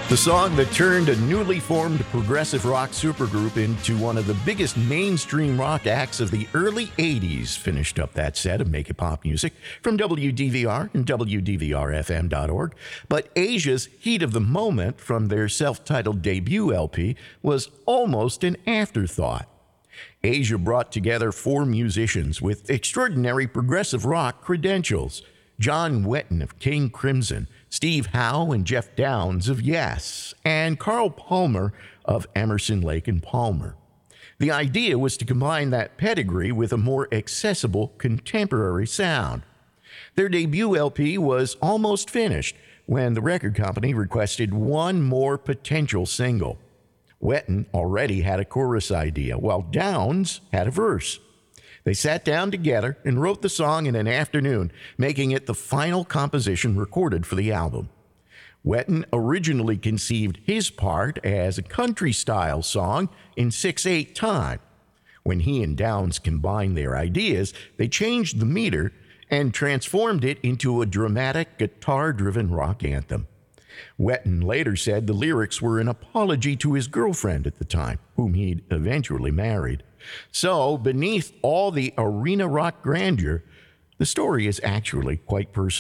The song that turned a newly formed progressive rock supergroup into one of the biggest mainstream rock acts of the early 80s finished up that set of Make It Pop music from WDVR and WDVRFM.org. But Asia's Heat of the Moment from their self-titled debut LP was almost an afterthought. Asia brought together four musicians with extraordinary progressive rock credentials: John Wetton of King Crimson, Steve Howe and Jeff Downs of Yes, and Carl Palmer of Emerson, Lake and Palmer. The idea was to combine that pedigree with a more accessible contemporary sound. Their debut LP was almost finished when the record company requested one more potential single. Wetton already had a chorus idea, while Downs had a verse. They sat down together and wrote the song in an afternoon, making it the final composition recorded for the album. Wetton originally conceived his part as a country-style song in 6/8 time. When he and Downs combined their ideas, they changed the meter and transformed it into a dramatic, guitar-driven rock anthem. Wetton later said the lyrics were an apology to his girlfriend at the time, whom he'd eventually married. So, beneath all the arena rock grandeur, the story is actually quite personal.